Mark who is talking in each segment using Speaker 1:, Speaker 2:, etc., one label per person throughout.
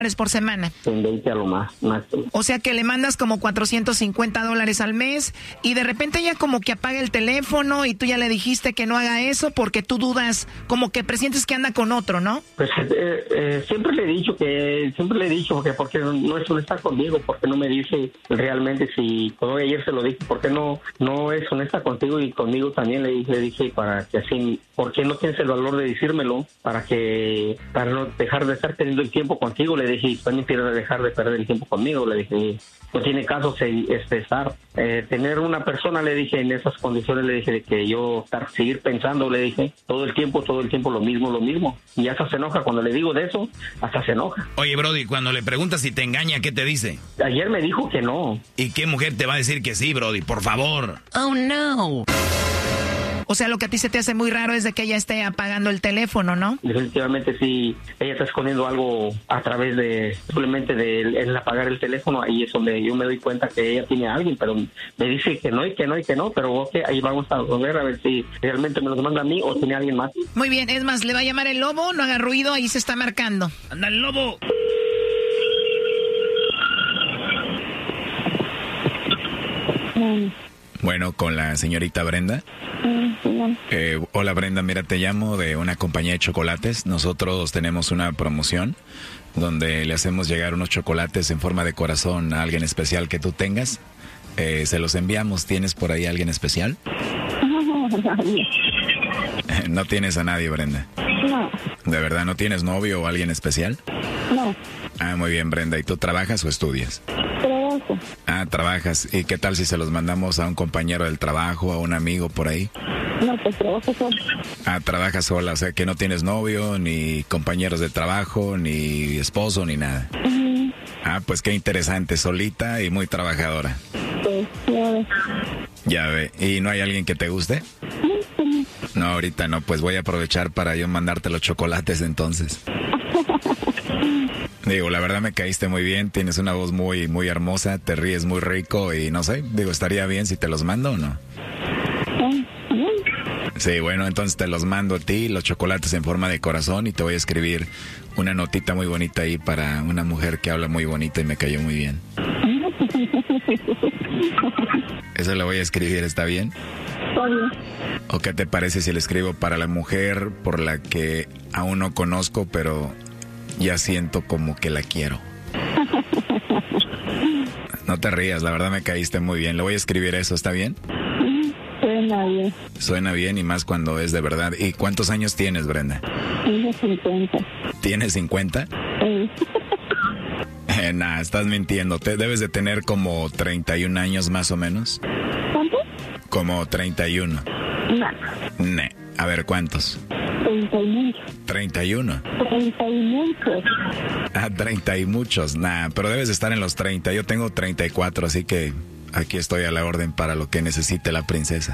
Speaker 1: por semana.
Speaker 2: En 20 a lo más.
Speaker 1: O sea que le mandas como $450 al mes y de repente ella como que apaga el teléfono y tú ya le dijiste que no haga eso porque tú dudas, como que presientes que anda con otro, ¿no?
Speaker 2: Pues siempre le he dicho que porque no es honesta conmigo, porque no me dice realmente si, como ayer se lo dije, porque no es honesta contigo y conmigo también le dije para que así, ¿por qué no tienes el valor de decírmelo? Para no dejar de estar teniendo el tiempo contigo, le dije, y también quiero dejar de perder el tiempo conmigo, le dije, no tiene caso tener una persona, le dije, en esas condiciones, le dije, de que yo seguir pensando, le dije, todo el tiempo lo mismo, y hasta se enoja cuando le digo de eso, hasta se enoja.
Speaker 3: Oye, Brody, cuando le preguntas si te engaña, ¿qué te dice?
Speaker 2: Ayer me dijo que no.
Speaker 3: ¿Y qué mujer te va a decir que sí, Brody? Por favor.
Speaker 1: Oh, no. O sea, lo que a ti se te hace muy raro es de que ella esté apagando el teléfono, ¿no?
Speaker 2: Definitivamente sí, ella está escondiendo algo a través de simplemente el apagar el teléfono. Ahí es donde yo me doy cuenta que ella tiene a alguien, pero me dice que no, pero ok, ahí vamos a ver si realmente me los manda a mí o tiene alguien más.
Speaker 1: Muy bien, es más, le va a llamar el lobo, no haga ruido, ahí se está marcando.
Speaker 3: ¡Anda el lobo! Bueno, con la señorita Brenda. Hola Brenda, mira, te llamo de una compañía de chocolates. Nosotros tenemos una promoción donde le hacemos llegar unos chocolates en forma de corazón a alguien especial que tú tengas. Se los enviamos. ¿Tienes por ahí alguien especial?
Speaker 4: Nadie.
Speaker 3: ¿No tienes a nadie, Brenda?
Speaker 4: No.
Speaker 3: ¿De verdad no tienes novio o alguien especial?
Speaker 4: No.
Speaker 3: Ah, muy bien, Brenda. ¿Y tú trabajas o estudias?
Speaker 4: Trabajo.
Speaker 3: Ah, trabajas. ¿Y qué tal si se los mandamos a un compañero del trabajo, a un amigo por ahí?
Speaker 4: No, pues trabajo sola.
Speaker 3: Ah, trabajas sola, o sea que no tienes novio, ni compañeros de trabajo, ni esposo, ni nada. Ah, pues qué interesante, solita y muy trabajadora.
Speaker 4: Pues ya ves.
Speaker 3: Ya ve. ¿Y no hay alguien que te guste? No, ahorita no, pues voy a aprovechar para yo mandarte los chocolates entonces. Digo, la verdad me caíste muy bien, tienes una voz muy, muy hermosa, te ríes muy rico y no sé, digo, estaría bien si te los mando o no. Sí, bueno, entonces te los mando a ti, los chocolates en forma de corazón y te voy a escribir una notita muy bonita ahí para una mujer que habla muy bonita y me cayó muy bien. Eso lo voy a escribir, ¿está bien?
Speaker 4: Está bien.
Speaker 3: ¿O qué te parece si le escribo para la mujer por la que aún no conozco, pero ya siento como que la quiero? No te rías, la verdad me caíste muy bien. Le voy a escribir eso, ¿está bien?
Speaker 4: Suena bien.
Speaker 3: Suena bien y más cuando es de verdad. ¿Y cuántos años tienes, Brenda?
Speaker 4: Tengo 50.
Speaker 3: ¿Tienes 50?
Speaker 4: Sí.
Speaker 3: Nah, estás mintiendo. Te debes de tener como 31 años más o menos.
Speaker 4: ¿Cuánto?
Speaker 3: Como 31.
Speaker 4: No.
Speaker 3: Nah. A ver, ¿cuántos?
Speaker 4: 30 y muchos.
Speaker 3: 31.
Speaker 4: 30 y muchos.
Speaker 3: Ah, 30 y muchos. Nah, pero debes de estar en los 30. Yo tengo 34, así que aquí estoy a la orden para lo que necesite la princesa.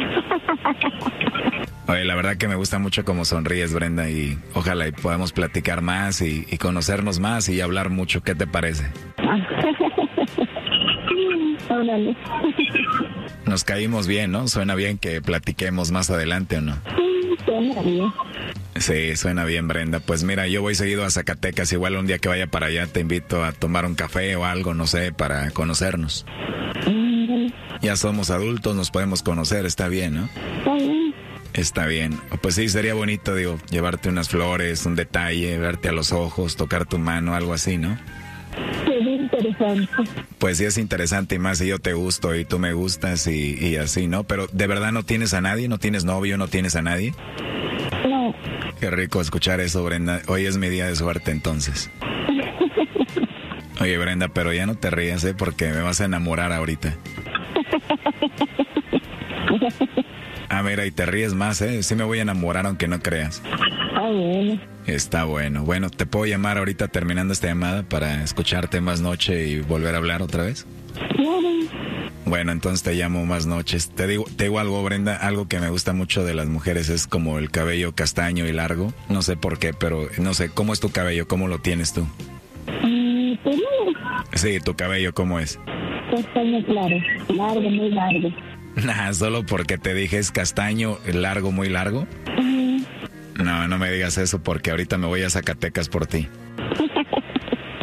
Speaker 3: Oye, la verdad que me gusta mucho cómo sonríes, Brenda, y ojalá y podamos platicar más y conocernos más y hablar mucho. ¿Qué te parece?
Speaker 4: Órale.
Speaker 3: Nos caímos bien, ¿no? Suena bien que platiquemos más adelante, ¿o no?
Speaker 4: Suena bien.
Speaker 3: Sí, suena bien, Brenda. Pues mira, yo voy seguido a Zacatecas. Igual un día que vaya para allá te invito a tomar un café o algo, no sé, para conocernos. Ya somos adultos, nos podemos conocer, está bien, ¿no?
Speaker 4: Está bien.
Speaker 3: Está bien. Pues sí, sería bonito, digo, llevarte unas flores, un detalle, verte a los ojos, tocar tu mano, algo así, ¿no?
Speaker 4: Sería interesante.
Speaker 3: Pues sí es interesante y más si yo te gusto y tú me gustas y así, ¿no? Pero ¿de verdad no tienes a nadie? ¿No tienes novio? ¿No tienes a nadie?
Speaker 4: No.
Speaker 3: Qué rico escuchar eso, Brenda. Hoy es mi día de suerte, entonces. Oye, Brenda, pero ya no te rías, ¿eh? Porque me vas a enamorar ahorita. Ah, mira, y te ríes más, ¿eh? Sí me voy a enamorar aunque no creas.
Speaker 4: Ah, bueno.
Speaker 3: Está bueno. Bueno, ¿te puedo llamar ahorita terminando esta llamada para escucharte más noche y volver a hablar otra vez?
Speaker 4: Claro.
Speaker 3: Bueno, entonces te llamo más noches. Te digo algo, Brenda, algo que me gusta mucho de las mujeres es como el cabello castaño y largo. No sé por qué, pero no sé, ¿cómo es tu cabello? ¿Cómo lo tienes tú?
Speaker 4: Pues no.
Speaker 3: Sí, tu cabello, ¿cómo es?
Speaker 4: Castaño claro. Largo, muy largo.
Speaker 3: Nah, solo porque te dije es castaño, largo, muy largo. No, no me digas eso porque ahorita me voy a Zacatecas por ti.